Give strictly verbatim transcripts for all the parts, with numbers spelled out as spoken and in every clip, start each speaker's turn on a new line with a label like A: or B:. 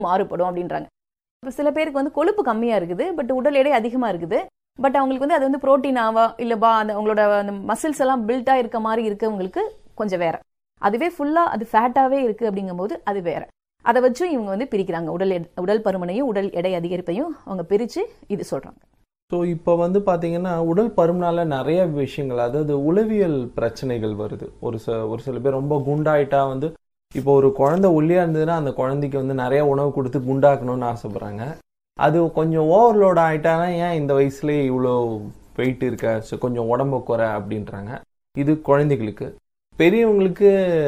A: மாறுபடும் அப்படின்றாங்க. இப்போ சில பேருக்கு வந்து கொழுப்பு கம்மியா இருக்குது, பட் உடல் எடை அதிகமா இருக்குது. பட் அவங்களுக்கு வந்து அது வந்து புரோட்டீனாவா இல்ல பா அந்த அவங்களோட அந்த மசில்ஸ் எல்லாம் பில்டா இருக்க மாதிரி இருக்கவங்களுக்கு கொஞ்சம் வேற. அதுவே ஃபுல்லா அது ஃபேட்டாவே இருக்கு அப்படிங்கும்போது அது வேற. அதை வச்சு இவங்க வந்து பிரிக்கிறாங்க. உடல் உடல் பருமனையும் உடல் எடை அதிகரிப்பையும் அவங்க பிரிச்சு இது சொல்றாங்க.
B: ஸோ இப்போ வந்து பார்த்தீங்கன்னா உடல் பருமனால நிறைய விஷயங்கள், அதாவது உளவியல் பிரச்சனைகள் வருது. ஒரு ச ஒரு சில பேர் ரொம்ப குண்டாயிட்டா வந்து இப்போ ஒரு குழந்தை ஒல்லியா இருந்ததுன்னா அந்த குழந்தைக்கு வந்து நிறைய உணவு கொடுத்து குண்டாக்கணும்னு ஆசைப்படுறாங்க. அது கொஞ்சம் ஓவர்லோட் ஆகிட்டானா ஏன் இந்த வயசுலேயே இவ்வளோ வெயிட் இருக்க, ஸோ கொஞ்சம் உடம்பு குறை அப்படின்றாங்க. இது குழந்தைகளுக்கு. பெரியவங்களுக்கு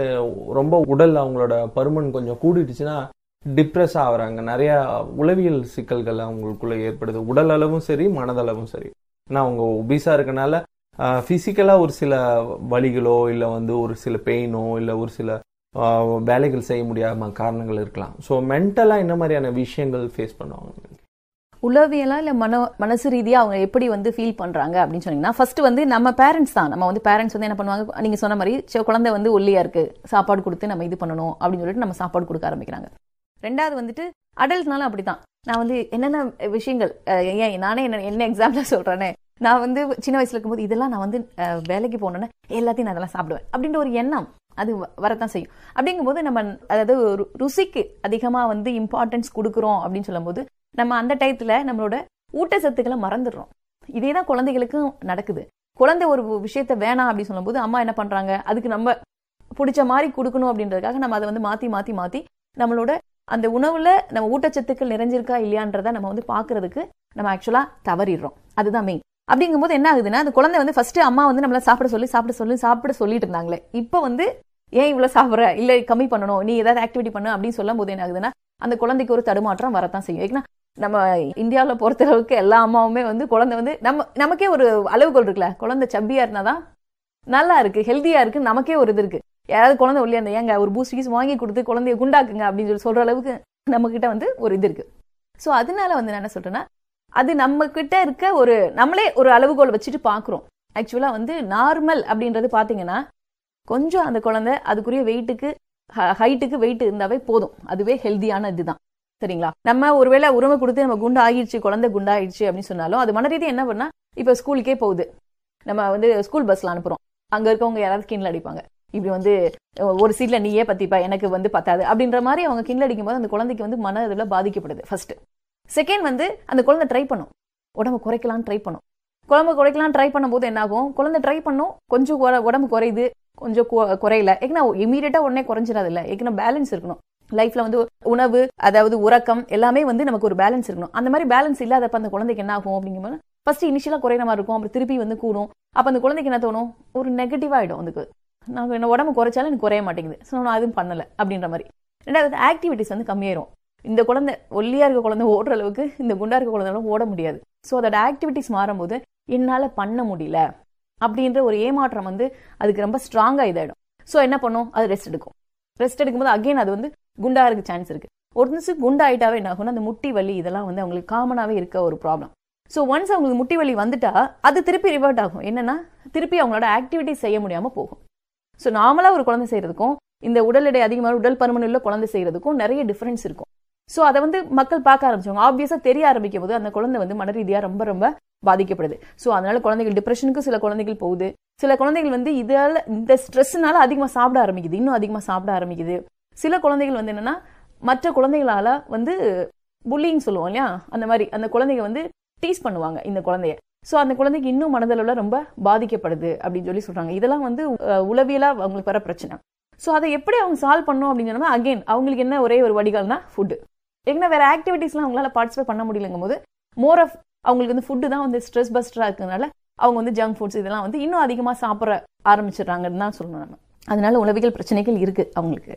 B: ரொம்ப உடல் அவங்களோட பருமன் கொஞ்சம் கூடிடுச்சுன்னா டிப்ரெஸ் ஆகுறாங்க. நிறைய உளவியல் சிக்கல்கள் அவங்களுக்குள்ள ஏற்படுது, உடல் அளவும் சரி மனதளவும் சரி. ஏன்னா அவங்க ஒபீஸா இருக்கனால ஃபிசிக்கலா ஒரு சில வலிகளோ இல்லை வந்து ஒரு சில பெயினோ இல்லை ஒரு சில வேலைகள் செய்ய முடியாம காரணங்கள் இருக்கலாம். ஸோ மென்டலா என்ன மாதிரியான விஷயங்கள் ஃபேஸ் பண்ணுவாங்க?
A: உளவியலா இல்ல மன மனசு ரீதியா அவங்க எப்படி வந்து ஃபீல் பண்றாங்க அப்படின்னு சொன்னீங்கன்னா, ஃபர்ஸ்ட் வந்து நம்ம பேரண்ட்ஸ் தான். நம்ம வந்து பேரண்ட்ஸ் வந்து என்ன பண்ணுவாங்க, நீங்க சொன்ன மாதிரி குழந்தை வந்து ஒல்லியா இருக்கு, சாப்பாடு கொடுத்து நம்ம இது பண்ணணும் அப்படின்னு சொல்லிட்டு நம்ம சாப்பாடு கொடுக்க ஆரம்பிக்கிறாங்க. ரெண்டாவது வந்துட்டு அடல்ட்னாலும் அப்படித்தான். நான் வந்து என்னென்ன விஷயங்கள், ஏன் நானே என்ன என்ன எக்ஸாம்பிளா சொல்றேனே, நான் வந்து சின்ன வயசுல இருக்கும்போது இதெல்லாம் நான் வந்து வேலைக்கு போனோன்னே எல்லாத்தையும் நான் அதெல்லாம் சாப்பிடுவேன் அப்படின்ற ஒரு எண்ணம் அது வரத்தான் செய்யும். அப்படிங்கும்போது நம்ம அதாவது ருசிக்கு அதிகமா வந்து இம்பார்ட்டன்ஸ் கொடுக்குறோம் அப்படின்னு சொல்லும் போது நம்ம அந்த டயத்துல நம்மளோட ஊட்டச்சத்துக்களை மறந்துடுறோம். இதே தான் குழந்தைகளுக்கும் நடக்குது. குழந்தை ஒரு விஷயத்த வேணாம் அப்படின்னு சொல்லும் போது அம்மா என்ன பண்றாங்க, அதுக்கு நம்ம பிடிச்ச மாதிரி கொடுக்கணும் அப்படின்றதுக்காக நம்ம அதை வந்து மாத்தி மாத்தி மாத்தி நம்மளோட அந்த உணவுல நம்ம ஊட்டச்சத்துக்கள் நிறைஞ்சிருக்கா இல்லையான்றத நம்ம வந்து பாக்குறதுக்கு நம்ம ஆக்சுவலா தவறிடுறோம். அதுதான் மெயின். அப்படிங்கும்போது என்ன ஆகுதுன்னா, அந்த குழந்தை வந்து ஃபர்ஸ்ட் அம்மா வந்து நம்மள சாப்பிட சொல்லி சாப்பிட சொல்லி சாப்பிட சொல்லிட்டு இருந்தாங்களே, இப்ப வந்து ஏன் இவ்வளவு சாப்பிட்ற, இல்ல கம்மி பண்ணணும், நீ ஏதாவது ஆக்டிவிட்டி பண்ணு அப்படின்னு சொல்லும் போது என்ன ஆகுதுன்னா, அந்த குழந்தைக்கு ஒரு தடுமாற்றம் வரத்தான் செய்யும். ஏன்னா நம்ம இந்தியாவில பொறுத்த அளவுக்கு எல்லா அம்மாவுமே வந்து குழந்தை வந்து நம்ம நமக்கே ஒரு அளவுகோல் இருக்குல்ல, குழந்தை சப்பியா இருந்தாதான் நல்லா இருக்கு, ஹெல்தியா இருக்கு, நமக்கே ஒரு இது இருக்கு. யாராவது குழந்தை ஒல்லியா இருந்தா ஏங்க ஒரு பூஸ்ட் கீஸ் வாங்கி கொடுத்து குழந்தைய குண்டாக்குங்க அப்படின்னு சொல்லி சொல்ற அளவுக்கு நம்ம கிட்ட வந்து ஒரு இது இருக்கு. சோ அதனால வந்து நான் என்ன சொல்றேன்னா, அது நம்ம கிட்ட இருக்க ஒரு நம்மளே ஒரு அளவுகோல் வச்சுட்டு பாக்குறோம். ஆக்சுவலா வந்து நார்மல் அப்படின்றது பாத்தீங்கன்னா கொஞ்சம் அந்த குழந்தை அதுக்குரிய வெயிட்டுக்கு ஹைட்டுக்கு வெயிட் இருந்தாவே போதும், அதுவே ஹெல்தியான இதுதான். சரிங்களா? நம்ம ஒருவேளை உரிமை கொடுத்து நம்ம குண்டா ஆகிடுச்சு, குழந்தை குண்டா ஆயிடுச்சு அப்படின்னு சொன்னாலும் அது மனரீதியா என்ன பண்ணா, இப்ப ஸ்கூலுக்கே போகுது, நம்ம வந்து ஸ்கூல் பஸ்ல அனுப்புறோம், அங்க இருக்கவங்க யாராவது கிண்டல் அடிப்பாங்க, இப்படி வந்து ஒரு சீட்ல நீயே பத்திப்பா எனக்கு வந்து பத்தாது அப்படின்ற மாதிரி அவங்க கிண்டல் அடிக்கும் போது அந்த குழந்தைக்கு வந்து மன இதுல பாதிக்கப்படுது. ஃபர்ஸ்ட். செகண்ட் வந்து அந்த குழந்தை ட்ரை பண்ணும், உடம்பு குறைக்கலாம்னு ட்ரை பண்ணும். குழம்பு குறைக்கலாம் ட்ரை பண்ணும் போது என்ன ஆகும், குழந்தை ட்ரை பண்ணும், கொஞ்சம் உடம்பு குறையுது, கொஞ்சம் குறையல, ஏன்னா இமீடியட்டா உடனே குறைஞ்சிடாது இல்ல, ஏன்னா பேலன்ஸ் இருக்கணும் லைஃப்ல. வந்து உணவு அதாவது உறக்கம் எல்லாமே வந்து நமக்கு ஒரு பேலன்ஸ் இருக்கணும். அந்த மாதிரி பேலன்ஸ் இல்லாதப்ப அந்த குழந்தைக்கு என்ன ஆகும் அப்படிங்கும்போது ஃபர்ஸ்ட் இனிஷியலா குறையிற மாதிரி இருக்கும், அப்புறம் திருப்பி வந்து கூடும். அப்ப அந்த குழந்தைக்கு என்ன தோணும், ஒரு நெகட்டிவ் ஆயிடும், அதுக்கு நான் என்ன உடம்பு குறைச்சாலும் எனக்கு குறைய மாட்டேங்குது, ஸோ நான் அதுவும் பண்ணல அப்படின்ற மாதிரி. ரெண்டாவது ஆக்டிவிட்டிஸ் வந்து கம்மியாயிரும். இந்த குழந்தை ஒல்லியா இருக்க குழந்தை ஓடுற அளவுக்கு இந்த குண்டா இருக்க குழந்தைகளும் ஓட முடியாது. ஸோ அதோட ஆக்டிவிட்டிஸ் மாறும்போது என்னால பண்ண முடியல அப்படின்ற ஒரு ஏமாற்றம் வந்து அதுக்கு ரொம்ப ஸ்ட்ராங்கா இதாயிடும். ஸோ என்ன பண்ணும், அது ரெஸ்ட் எடுக்கும். ரெஸ்ட் எடுக்கும்போது அகைன் அது வந்து குண்டா இருக்க சான்ஸ் இருக்கு. ஒரு நிமிஷம் குண்டா ஆயிட்டாவே என்ன ஆகும்னா, அந்த முட்டி வலி இதெல்லாம் வந்து அவங்களுக்கு காமனாவே இருக்க ஒரு ப்ராப்ளம். ஸோ ஒன்ஸ் அவங்களுக்கு முட்டி வலி வந்துட்டா அது திருப்பி ரிவர்ட் ஆகும். என்னன்னா திருப்பி அவங்களோட ஆக்டிவிட்டிஸ் செய்ய முடியாம போகும். ஸோ நார்மலா ஒரு குழந்தை செய்யறதுக்கும் இந்த உடல் எடை அதிகமாக உடல் பருமன் உள்ள குழந்தை செய்யறதுக்கும் நிறைய டிஃபரன்ஸ் இருக்கும். ஸோ அதை வந்து மக்கள் பார்க்க ஆரம்பிச்சவங்க ஆப்வியஸா தெரிய ஆரம்பிக்கும் போது அந்த குழந்தை வந்து மன ரீதியா ரொம்ப ரொம்ப பாதிக்கப்படுது. ஸோ அதனால குழந்தைகள் டிப்ரெஷனுக்கு சில குழந்தைகள் போகுது. சில குழந்தைகள் வந்து இதால இந்த ஸ்ட்ரெஸ்னால அதிகமா சாப்பிட ஆரம்பிக்குது, இன்னும் அதிகமா சாப்பிட ஆரம்பிக்குது. சில குழந்தைகள் வந்து என்னன்னா மற்ற குழந்தைகளால வந்து புல்லிங் சொல்லுவோம் இல்லையா, அந்த மாதிரி அந்த குழந்தைங்க வந்து டீஸ் பண்ணுவாங்க இந்த குழந்தைய. ஸோ அந்த குழந்தைக்கு இன்னும் மனதளவுல ரொம்ப பாதிக்கப்படுது அப்படின்னு சொல்லி சொல்றாங்க. இதெல்லாம் வந்து உளவியலா அவங்களுக்கு வர பிரச்சனை. ஸோ அதை எப்படி அவங்க சால்வ் பண்ணும் அப்படின்னு சொன்னா, அகைன் அவங்களுக்கு என்ன ஒரே ஒரு வடிகால்னா ஃபுட்டு. ஏன்னா வேற ஆக்டிவிட்டிஸ்லாம் அவங்களால பார்ட்டிசிபேட் பண்ண முடியலங்கும் போது மோர் ஆஃப் அவங்களுக்கு வந்து ஃபுட்டு தான் வந்து ஸ்ட்ரெஸ் பஸ்டரா இருக்கிறதுனால அவங்க வந்து ஜங்க் ஃபுட்ஸ் இதெல்லாம் வந்து இன்னும் அதிகமா சாப்பிட ஆரம்பிச்சிடுறாங்கன்னு தான் சொல்லணும் நம்ம. அதனால உளவியல் பிரச்சனைகள் இருக்கு அவங்களுக்கு.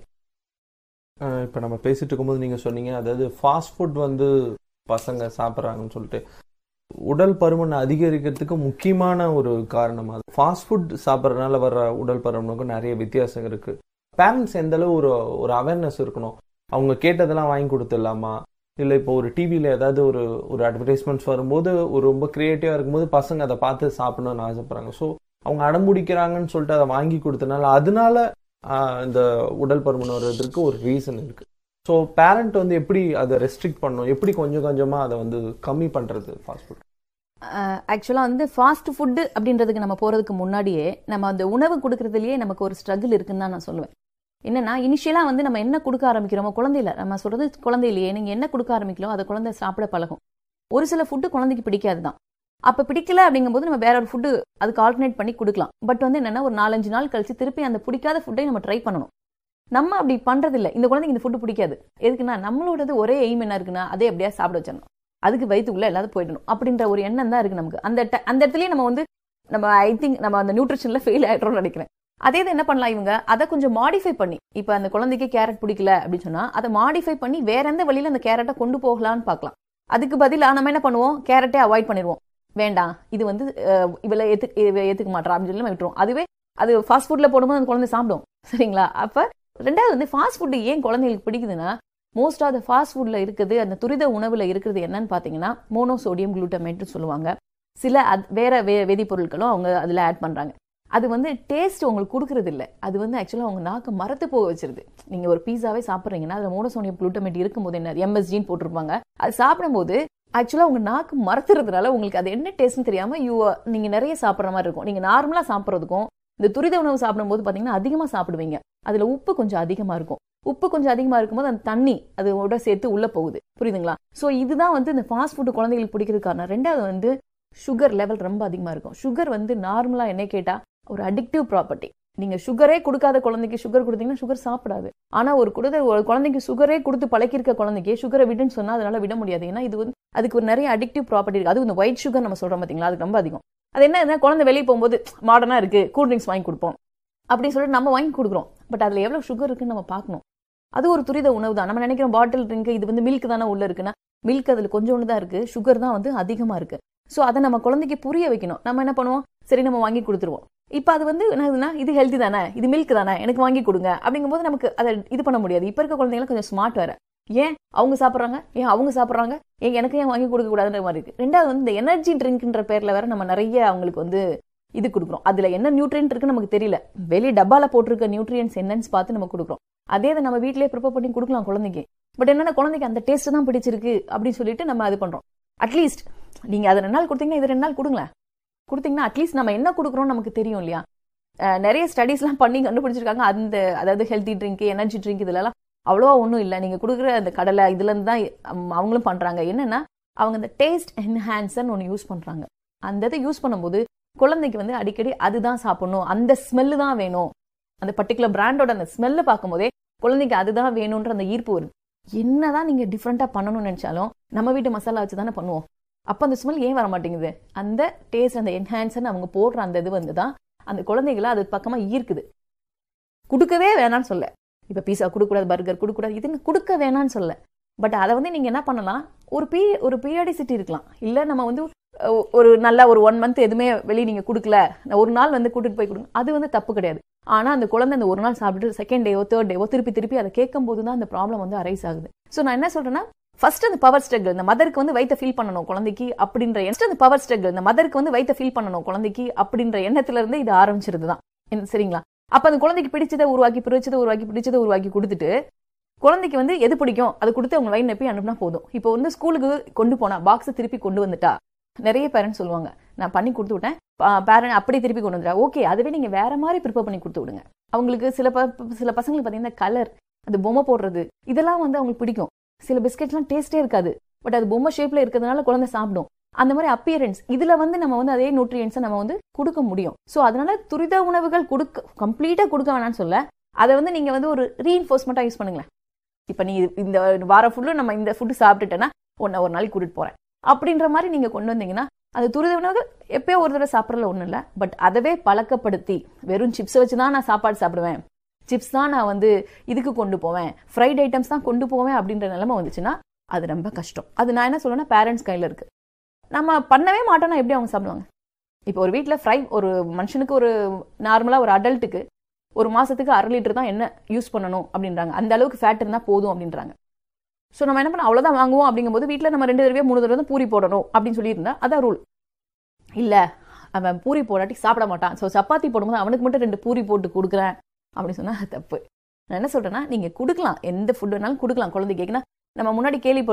B: இப்போ நம்ம பேசிட்டு இருக்கும்போது நீங்க சொன்னீங்க, அதாவது ஃபாஸ்ட் ஃபுட் வந்து பசங்க சாப்பிட்றாங்கன்னு சொல்லிட்டு உடல் பருமன் அதிகரிக்கிறதுக்கு முக்கியமான ஒரு காரணம் அது. ஃபாஸ்ட் ஃபுட் சாப்பிட்றதுனால வர்ற உடல் பருமனுக்கும் நிறைய வித்தியாசம் இருக்கு. பேரண்ட்ஸ் எந்த அளவு ஒரு ஒரு அவேர்னஸ் இருக்கணும், அவங்க கேட்டதெல்லாம் வாங்கி கொடுத்துடலாமா, இல்லை இப்போ ஒரு டிவியில் ஏதாவது ஒரு ஒரு அட்வர்டைஸ்மெண்ட்ஸ் வரும்போது ஒரு ரொம்ப கிரியேட்டிவாக இருக்கும்போது பசங்க அதை பார்த்து சாப்பிடணும்னு ஆசைப்படுறாங்க. ஸோ அவங்க அடம்பிடிக்கிறாங்கன்னு சொல்லிட்டு அதை வாங்கி கொடுத்தனால அதனால இந்த உடல் பருமன் வர்றதுக்கு ஒரு ரீசன் இருக்கு. ஸோ பேரண்ட் வந்து எப்படி அதை ரெஸ்ட்ரிக்ட் பண்ணணும், எப்படி கொஞ்சம் கொஞ்சமாக அதை வந்து கம்மி பண்ணுறது ஃபாஸ்ட் ஃபுட்?
A: ஆக்சுவலாக வந்து ஃபாஸ்ட் ஃபுட்டு அப்படின்றதுக்கு நம்ம போகிறதுக்கு முன்னாடியே நம்ம அந்த உணவு கொடுக்கறதுலேயே நமக்கு ஒரு ஸ்ட்ரகிள் இருக்குன்னு தான் நான் சொல்லுவேன். என்னன்னா இனிஷியலாக வந்து நம்ம என்ன கொடுக்க ஆரம்பிக்கிறோமோ, குழந்தையில நம்ம சொல்கிறது குழந்தையிலேயே நீங்கள் என்ன கொடுக்க ஆரம்பிக்கிறோம் அதை குழந்தை சாப்பிட பழகும். ஒரு சில ஃபுட்டு குழந்தைக்கு பிடிக்காது தான். அப்போ பிடிக்கல அப்படிங்கும்போது நம்ம வேற ஒரு ஃபுட்டு அதுக்கு ஆல்டர்னேட் பண்ணி கொடுக்கலாம். பட் வந்து என்னன்னா ஒரு நாலஞ்சு நாள் கழிச்சு திருப்பி அந்த பிடிக்காத ஃபுட்டை நம்ம ட்ரை பண்ணணும். நம்ம அப்படி பண்றதில்லை. இந்த குழந்தைக்கு இந்த ஃபுட்டு பிடிக்காது, எதுக்குன்னா நம்மளோடது ஒரே எய்ம் என்ன இருக்குன்னா அதே அப்படியே சாப்பிட வச்சிடணும், அதுக்கு வயிற்றுக்குள்ள எல்லாரும் போயிடணும் அப்படின்ற ஒரு எண்ணம் தான் இருக்கு நமக்கு. அந்த அந்த இடத்துலயே நம்ம வந்து நம்ம ஐ திங்க் நம்ம அந்த நியூட்ரிஷன்ல ஃபெயில் ஆயிடுறோம்னு நினைக்கிறேன். அதே இது என்ன பண்ணலாம் இவங்க, அதை கொஞ்சம் மாடிஃபை பண்ணி, இப்போ அந்த குழந்தைக்கு கேரட் பிடிக்கல அப்படின்னு சொன்னா அதை மாடிஃபை பண்ணி வேற எந்த வழியில அந்த கேரட்டை கொண்டு போகலான்னு பார்க்கலாம். அதுக்கு பதிலாக நம்ம என்ன பண்ணுவோம், கேரட்டே அவாய்ட் பண்ணிடுவோம். வேண்டாம், இது வந்து இவளை ஏத்து ஏத்துக்க மாட்டா அப்படின்னு சொல்லி நம்ம விட்டுருவோம். அதுவே அது ஃபாஸ்ட் ஃபுட்ல போடும்போது அந்த குழந்தை சாப்பிடும். சரிங்களா? அப்ப ரெண்டாவது வந்து ஃபாஸ்ட் ஃபுட் ஏன் குழந்தைகளுக்கு பிடிக்குதுன்னா, மோஸ்ட் ஆஃப் த ஃபாஸ்ட் ஃபுட்ல இருக்குது அந்த துரித உணவுல இருக்கிறது என்னன்னு பாத்தீங்கன்னா மோனோசோடியம் குளூட்டமேட்னு சொல்லுவாங்க. சில வேற வே வேதிப்பொருட்களும் அவங்க அதுல ஆட் பண்றாங்க. அது வந்து டேஸ்ட் உங்களுக்கு கொடுக்கறது இல்லை, அது வந்து ஆக்சுவலாக அவங்க நாக்கு மரத்து போக வச்சிருது. நீங்க ஒரு பீஸாவே சாப்பிட்றீங்கன்னா அதுல மோனோசோடியம் குளூட்டமேட் இருக்கும்போது என்ன எம்எஸ்ஜின்னு போட்டிருப்பாங்க. அது சாப்பிடும்போது ஆக்சுவலாக உங்க நாக்கு மரத்துறதுனால உங்களுக்கு அது என்ன டேஸ்ட்னு தெரியாம யூ நீங்க நிறைய சாப்பிட்ற மாதிரி இருக்கும். நீங்க நார்மலா சாப்பிட்றதுக்கும் இந்த துரித உணவு சாப்பிடும்போது பாத்தீங்கன்னா அதிகமா சாப்பிடுவீங்க. அதுல உப்பு கொஞ்சம் அதிகமா இருக்கும். உப்பு கொஞ்சம் அதிகமா இருக்கும்போது அந்த தண்ணி அதோட சேர்த்து உள்ள போகுது. புரியுதுங்களா? ஸோ இதுதான் வந்து இந்த ஃபாஸ்ட் ஃபுட் குழந்தைகளுக்கு பிடிக்கிறது காரணம். ரெண்டாவது வந்து சுகர் லெவல் ரொம்ப அதிகமா இருக்கும். சுகர் வந்து நார்மலா என்ன கேட்டா ஒரு அடிக்டிவ் ப்ராப்பர்ட்டி. நீங்க சுகரே கொடுக்காத குழந்தைக்கு சுகர் கொடுத்தீங்கன்னா சுகர் சாப்பிடாது. ஆனா ஒரு குழந்தை ஒரு குழந்தைக்கு சுகரே கொடுத்து பழக்கிருக்க குழந்தைக்கு சுகரை விடுன்னு சொன்னா அதனால விட முடியாது. ஏன்னா இது வந்து அதுக்கு ஒரு நிறைய அடிக்டிவ் ப்ராப்பர்ட்டி இருக்கு. அது இந்த ஒயிட் சுகர் நம்ம சொல்றோம் பாத்தீங்களா, அது ரொம்ப அதிகம். அது என்ன, குழந்தை வெளியே போகும்போது மாடர்னா இருக்கு கூல் ட்ரிங்க்ஸ் வாங்கி கொடுப்போம் அப்படின்னு சொல்லிட்டு நம்ம வாங்கி கொடுக்குறோம். பட் அதுல எவ்வளவு சுகர் இருக்குன்னு நம்ம பார்க்கணும். அது ஒரு துரித உணவு தான். நம்ம நினைக்கிறோம் பாட்டில் ட்ரிங்க் இது வந்து மில்க் தானே உள்ள இருக்குன்னா, மில்க் அதுல கொஞ்சோண்டு தான் இருக்கு, சுகர் தான் வந்து அதிகமா இருக்கு. ஸோ அதை நம்ம குழந்தைக்கு புரிய வைக்கணும். நம்ம என்ன பண்ணுவோம், சரி நம்ம வாங்கி கொடுத்துருவோம். இப்ப அது வந்து என்னதுன்னா இது ஹெல்த்தி தானே, இது மில்க் தானே, எனக்கு வாங்கி கொடுங்க அப்படிங்கும்போது நமக்கு அதை இது பண்ண முடியாது. இப்ப இருக்க குழந்தைங்க கொஞ்சம் ஸ்மார்ட் வேற. ஏன் அவங்க சாப்பிட்றாங்க, ஏன் அவங்க சாப்பிட்றாங்க, ஏன் எனக்கு ஏன் வாங்கி கொடுக்க கூடாதுன்ற மாதிரி இருக்கு. ரெண்டாவது வந்து இந்த எனர்ஜி ட்ரிங்க்ன்ற பேர்ல வேற நம்ம நிறைய அவங்களுக்கு வந்து இது கொடுக்குறோம். அதுல என்ன நியூட்ரியன்ட் இருக்குன்னு நமக்கு தெரியல. வெளியே டப்பால போட்டிருக்க நியூட்ரியன்ஸ் என்னன்னு பார்த்து நம்ம கொடுக்குறோம். அதே இதை நம்ம வீட்டிலேயே ப்ரிப்பேர் பண்ணி கொடுக்கலாம் குழந்தைக்கு. பட் என்னன்னா குழந்தைக்கு அந்த டேஸ்ட் தான் பிடிச்சிருக்கு அப்படின்னு சொல்லிட்டு நம்ம அது பண்றோம். அட்லீஸ்ட் நீங்க அதை ரெண்டு நாள் கொடுத்தீங்கன்னா இது ரெண்டு நாள் கொடுங்களேன். கொடுத்தீங்கன்னா அட்லீஸ்ட் நம்ம என்ன கொடுக்குறோம் நமக்கு தெரியும் இல்லையா. நிறைய ஸ்டடிஸ் எல்லாம் பண்ணி கண்டுபிடிச்சிருக்காங்க. அந்த அதாவது ஹெல்த்தி ட்ரிங்க், எனர்ஜி ட்ரிங்க் இதுலலாம் அவ்வளோவா ஒன்றும் இல்லை. நீங்க கொடுக்குற அந்த கடலை இதுல இருந்து தான் அவங்களும் பண்றாங்க. என்னன்னா அவங்க அந்த டேஸ்ட் என்ஹான்சர் ஒன்று யூஸ் பண்றாங்க. அந்த இதை யூஸ் பண்ணும்போது குழந்தைக்கு வந்து அடிக்கடி அதுதான் சாப்பிடணும், அந்த ஸ்மெல்லு தான் வேணும், அந்த பர்டிகுலர் பிராண்டோட அந்த ஸ்மெல்ல பார்க்கும் போதே குழந்தைக்கு அதுதான் வேணும்ன்ற அந்த ஈர்ப்பு வருது. என்னதான் நீங்க டிஃப்ரெண்டா பண்ணணும்னு நினைச்சாலும் நம்ம வீட்டு மசாலா வச்சு தானே பண்ணுவோம். அப்ப அந்த ஸ்மெல் ஏன் வர மாட்டேங்குது, அந்த டேஸ்ட் அந்த என்ஹான்சர் அவங்க போடுற அந்த இது வந்துதான் அந்த குழந்தைகளை அது பக்கமா ஈர்க்குது. கொடுக்கவே வேணான்னு சொல்ல, இப்ப பீஸா கொடுக்கூடாது, பர்கர் கொடுக்கூடாது, இதுன்னு கொடுக்க வேணான்னு சொல்ல. பட் அதை வந்து நீங்க என்ன பண்ணலாம், ஒரு பீ ஒரு பீரியாடிசிட்டி இருக்கலாம். இல்ல நம்ம வந்து ஒரு நல்ல ஒரு ஒன் மந்த் எதுவுமே வெளியே நீங்க கொடுக்கல, ஒரு நாள் வந்து கூட்டிட்டு போய் கொடுங்க, அது வந்து தப்பு கிடையாது. ஆனா அந்த குழந்தை அந்த ஒரு நாள் சாப்பிட்டுட்டு செகண்ட் டேவோ தேர்ட் டேவோ திருப்பி திருப்பி அதை கேட்கும் போதுதான் அந்த ப்ராப்ளம் வந்து அரைஸ் ஆகுது. சோ நான் என்ன சொல்றேன்னா, ஃபர்ஸ்ட் அந்த பவர் ஸ்ட்ரகிள் இந்த மதருக்கு வந்து வைத்த ஃபீல் பண்ணணும் குழந்தைக்கு அப்படின்ற அந்த பவர் ஸ்ட்ரகிள் இந்த மதருக்கு வந்து வைத்த ஃபீல் பண்ணணும் குழந்தைக்கு அப்படின்ற எண்ணத்துல இருந்து இது ஆரம்பிச்சிருதுதான். சரிங்களா? அப்ப அந்த குழந்தைக்கு பிடிச்சதை உருவாக்கி பிடிச்சதை உருவாக்கி பிடிச்சதை உருவாக்கி கொடுத்துட்டு குழந்தைக்கு வந்து எது பிடிக்கும் அதை கொடுத்து அவங்க வயிறு நப்பி அனுப்புனா போதும். இப்போ வந்து ஸ்கூலுக்கு கொண்டு போனா பாக்ஸை திருப்பி கொண்டு வந்துட்டா நிறைய பேரண்ட்ஸ் சொல்லுவாங்க, நான் பண்ணி கொடுத்து விட்டேன், பேரண்ட் அப்படி திருப்பி கொண்டு வந்துட்டா. ஓகே, அதுவே நீங்க வேற மாதிரி ப்ரிப்பேர் பண்ணி கொடுத்து விடுங்க. அவங்களுக்கு சில சில பசங்களுக்கு பாத்தீங்கன்னா கலர், அந்த பொம்மை போடுறது இதெல்லாம் வந்து அவங்களுக்கு பிடிக்கும். சில பிஸ்கெட்லாம் டேஸ்டே இருக்காது, பட் அது பொம்மை ஷேப்ல இருக்கிறதுனால குழந்தை சாப்பிடும். அந்த மாதிரி அப்பியரன்ஸ் இதுல வந்து நம்ம வந்து அதே நியூட்ரியன்ஸை நம்ம வந்து கொடுக்க முடியும். சோ அதனால துரித உணவுகள் கொடுக்க கம்ப்ளீட்டா கொடுக்க வேணாம்னு சொல்ல, அதை வந்து நீங்க வந்து ஒரு ரீஇன்ஃபோர்ஸ்மெண்டா யூஸ் பண்ணுங்களேன். இப்ப நீ இந்த வாரம் ஃபுல்லு நம்ம இந்த ஃபுட்டு சாப்பிட்டுட்டேன்னா ஒன்னு ஒரு நாளைக்கு கூட்டிட்டு போறேன் அப்படின்ற மாதிரி நீங்க கொண்டு வந்தீங்கன்னா அது துரித உணவுகள் எப்பயோ ஒரு தடவை சாப்பிடல ஒண்ணு இல்ல. பட் அதவே பழக்கப்படுத்தி வெறும் சிப்ஸ் வச்சுதான் நான் சாப்பாடு சாப்பிடுவேன், சிப்ஸ் தான் நான் வந்து இதுக்கு கொண்டு போவேன், ஃப்ரைட் ஐட்டம்ஸ் தான் கொண்டு போவேன் அப்படின்ற நிலைமை வந்துச்சுன்னா அது ரொம்ப கஷ்டம். அது நான் என்ன சொல்லுவேன்னா பேரண்ட்ஸ் கையில இருக்கு. நம்ம பண்ணவே மாட்டோம்னா எப்படி அவங்க சாப்பிடுவாங்க? இப்போ ஒரு வீட்டில் ஃப்ரை ஒரு மனுஷனுக்கு ஒரு நார்மலா ஒரு அடல்ட்டுக்கு ஒரு மாசத்துக்கு அரை லிட்டர் தான் என்ன யூஸ் பண்ணணும் அப்படின்றாங்க. அந்த அளவுக்கு ஃபேட் இருந்தா போதும் அப்படின்றாங்க. ஸோ நம்ம என்ன பண்ண அவ்வளவுதான் வாங்குவோம். அப்படிங்கும்போது வீட்டில் நம்ம ரெண்டு தடவை மூணு தடவை தான் பூரி போடணும் அப்படின்னு சொல்லியிருந்தா அதான் ரூல். இல்ல அவன் பூரி போடாட்டி சாப்பிட மாட்டான், ஸோ சப்பாத்தி போடும்போது அவனுக்கு மட்டும் ரெண்டு பூரி போட்டு கொடுக்குறேன் அப்படின்னு சொன்னா தப்பு. நான் என்ன சொல்றேன்னா, நீங்க கொடுக்கலாம், எந்த ஃபுட் வேணாலும் கொடுக்கலாம் குழந்தைக்கு. ஏன்னா நம்ம முன்னாடி கேள்வி